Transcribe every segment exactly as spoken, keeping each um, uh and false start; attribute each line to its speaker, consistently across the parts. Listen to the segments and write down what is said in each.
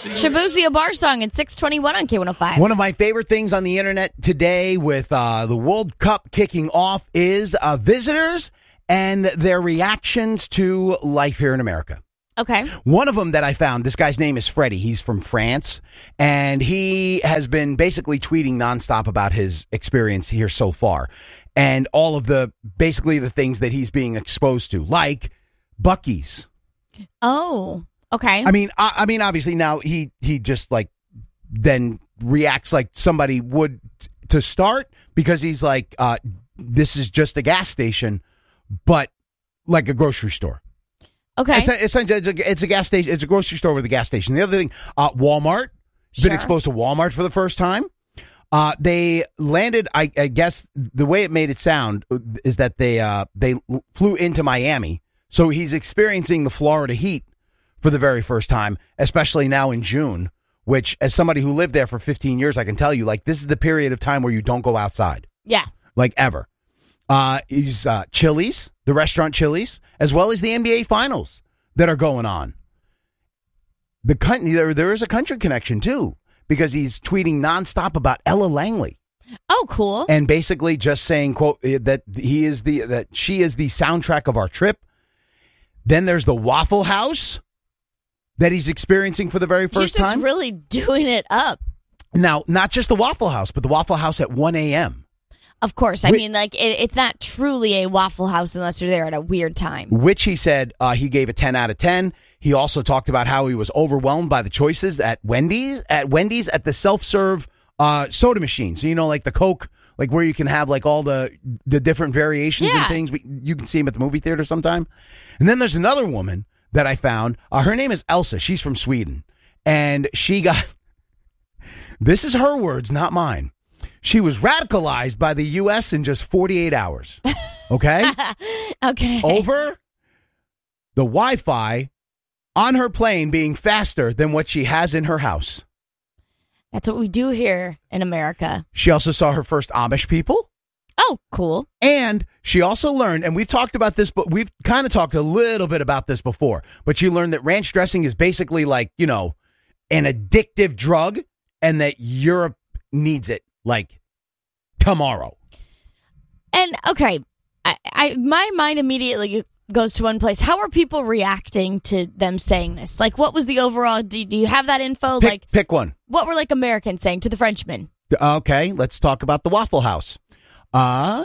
Speaker 1: Shabuzi, a bar song at six twenty-one on K one oh five.
Speaker 2: One of my favorite things on the internet today with uh, the World Cup kicking off is uh, visitors and their reactions to life here in America.
Speaker 1: Okay.
Speaker 2: One of them that I found, this guy's name is Freddie. He's from France, and he has been basically tweeting nonstop about his experience here so far and all of the, basically the things that he's being exposed to, like Buc-ee's.
Speaker 1: Oh, okay.
Speaker 2: I mean, I, I mean, obviously now he, he just like then reacts like somebody would t- to start because he's like, uh, this is just a gas station, but like a grocery store.
Speaker 1: Okay.
Speaker 2: It's a, it's, a, it's a gas station. It's a grocery store with a gas station. The other thing, uh, Walmart.
Speaker 1: Sure.
Speaker 2: Been exposed to Walmart for the first time. Uh, they landed, I, I guess the way it made it sound is that they uh, they flew into Miami. So he's experiencing the Florida heat for the very first time, especially now in June, which as somebody who lived there for fifteen years, I can tell you, like, this is the period of time where you don't go outside.
Speaker 1: Yeah.
Speaker 2: Like ever. Uh, he's uh, Chili's, the restaurant Chili's, as well as the N B A Finals that are going on. The country, there, there is a country connection, too, because he's tweeting nonstop about Ella Langley.
Speaker 1: Oh, cool.
Speaker 2: And basically just saying, quote, that he is the that she is the soundtrack of our trip. Then there's the Waffle House that he's experiencing for the very first
Speaker 1: He's just
Speaker 2: time.
Speaker 1: really doing it up.
Speaker 2: Now, not just the Waffle House, but the Waffle House at one a.m.
Speaker 1: Of course. I
Speaker 2: Wait.
Speaker 1: mean, like, it, it's not truly a Waffle House unless you're there at a weird time.
Speaker 2: Which he said uh, he gave a ten out of ten. He also talked about how he was overwhelmed by the choices at Wendy's, at Wendy's at the self-serve uh, soda machine. So, you know, like the Coke, like where you can have like all the the different variations
Speaker 1: Yeah.
Speaker 2: and things. We, you can see him at the movie theater sometime. And then there's another woman that I found. Uh, her name is Elsa. She's from Sweden. And she got, this is her words, not mine. She was radicalized by the U S in just forty-eight hours. Okay?
Speaker 1: Okay.
Speaker 2: Over the Wi-Fi on her plane being faster than what she has in her house.
Speaker 1: That's what we do here in America.
Speaker 2: She also saw her first Amish people.
Speaker 1: Oh, cool.
Speaker 2: And she also learned, and we've talked about this, but we've kind of talked a little bit about this before, but she learned that ranch dressing is basically like, you know, an addictive drug and that Europe needs it like tomorrow.
Speaker 1: And, okay, I, I my mind immediately goes to one place. How are people reacting to them saying this? Like, what was the overall, do, do you have that info?
Speaker 2: Pick,
Speaker 1: like,
Speaker 2: pick one.
Speaker 1: what were, like, Americans saying to the Frenchmen?
Speaker 2: Okay, let's talk about the Waffle House. Uh,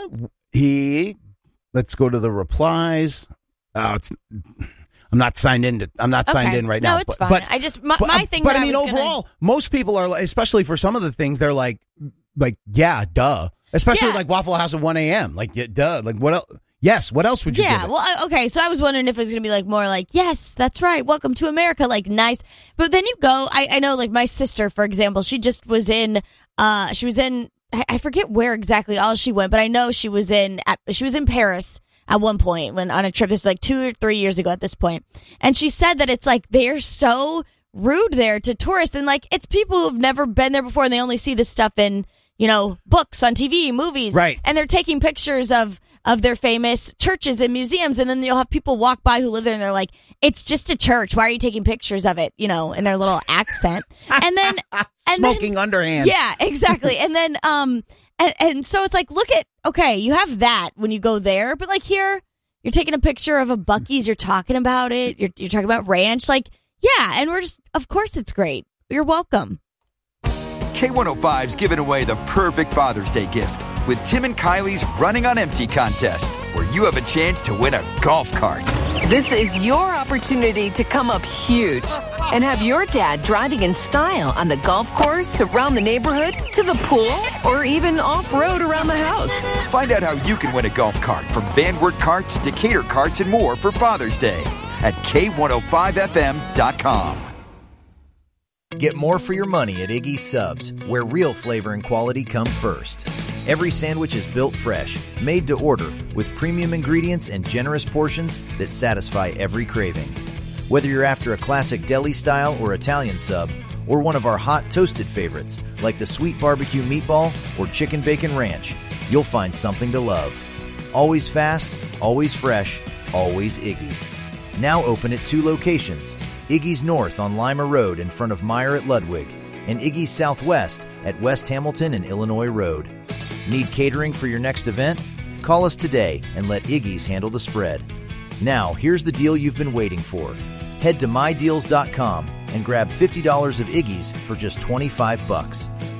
Speaker 2: he, let's go to the replies. Oh, it's, I'm not signed in. To, I'm not
Speaker 1: Okay.
Speaker 2: signed in right
Speaker 1: no,
Speaker 2: now.
Speaker 1: No, it's
Speaker 2: but,
Speaker 1: fine.
Speaker 2: But,
Speaker 1: I just, my,
Speaker 2: but,
Speaker 1: my thing
Speaker 2: But
Speaker 1: that
Speaker 2: I mean,
Speaker 1: I was
Speaker 2: overall,
Speaker 1: gonna...
Speaker 2: most people are, especially for some of the things, they're like, like, yeah, duh. Especially
Speaker 1: Yeah.
Speaker 2: like Waffle House at one a.m. Like, yeah, duh. Like, what else? Yes, what else would you
Speaker 1: Yeah,
Speaker 2: give it?
Speaker 1: well, I- okay, so I was wondering if it was going to be like more like, yes, that's right, welcome to America, like nice. But then you go, I, I know like my sister, for example, she just was in, uh, she was in, I, I forget where exactly all she went, but I know she was in, at, she was in Paris at one point when on a trip, this is like two or three years ago at this point. And she said that it's like, they're so rude there to tourists and like, it's people who've never been there before and they only see this stuff in, you know, books on T V, movies.
Speaker 2: Right.
Speaker 1: And they're taking pictures of, of their famous churches and museums. And then you'll have people walk by who live there and they're like, it's just a church. Why are you taking pictures of it? You know, in their little accent. And then, and
Speaker 2: Smoking
Speaker 1: then,
Speaker 2: underhand.
Speaker 1: Yeah, exactly. And then, um, and, and so it's like, look at, okay, you have that when you go there, but like here, you're taking a picture of a Buc-ee's, you're talking about it, you're, you're talking about ranch. Like, yeah. And we're just, of course it's great. You're welcome.
Speaker 3: K one oh five's giving away the perfect Father's Day gift with Tim and Kylie's Running on Empty contest, where you have a chance to win a golf cart.
Speaker 4: This is your opportunity to come up huge and have your dad driving in style on the golf course, around the neighborhood, to the pool, or even off-road around the house.
Speaker 3: Find out how you can win a golf cart from Van Wert Carts, Decatur Carts, and more for Father's Day at K one oh five F M dot com.
Speaker 5: Get more for your money at Iggy's Subs, where real flavor and quality come first. Every sandwich is built fresh, made to order, with premium ingredients and generous portions that satisfy every craving. Whether you're after a classic deli style or Italian sub, or one of our hot toasted favorites like the sweet barbecue meatball or chicken bacon ranch, you'll find something to love. Always fast, always fresh, always Iggy's. Now open at two locations, Iggy's North on Lima Road in front of Meyer at Ludwig, and Iggy's Southwest at West Hamilton and Illinois Road. Need catering for your next event? Call us today and let Iggy's handle the spread. Now, here's the deal you've been waiting for. Head to my deals dot com and grab fifty dollars of Iggy's for just twenty-five bucks.